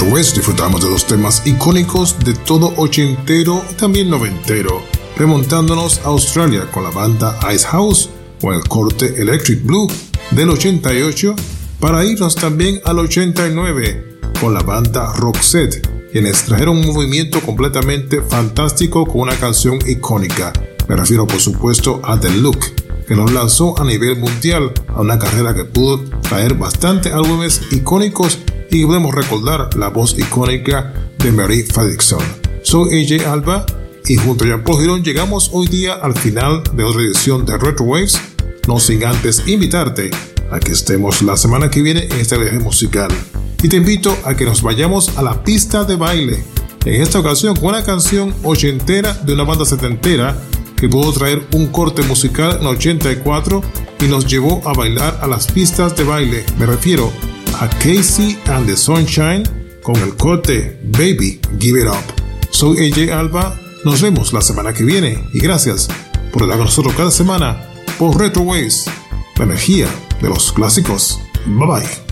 Retro West disfrutamos de dos temas icónicos de todo ochentero y también noventero, remontándonos a Australia con la banda Icehouse o el corte Electric Blue del 88, para irnos también al 89 con la banda Roxette, quienes trajeron un movimiento completamente fantástico con una canción icónica. Me refiero por supuesto a The Look, que nos lanzó a nivel mundial a una carrera que pudo traer bastante álbumes icónicos y podemos recordar la voz icónica de Mary Fredriksson. Soy AJ Alba y junto a Jean-Paul Girón llegamos hoy día al final de otra edición de Retro Waves, no sin antes invitarte a que estemos la semana que viene en este viaje musical. Y te invito a que nos vayamos a la pista de baile, en esta ocasión con una canción ochentera de una banda setentera que pudo traer un corte musical en 84 y nos llevó a bailar a las pistas de baile. Me refiero a Casey and the Sunshine con el corte Baby Give It Up. Soy AJ Alba, nos vemos la semana que viene y gracias por estar con nosotros cada semana por Retro Waves, la energía de los clásicos. Bye bye.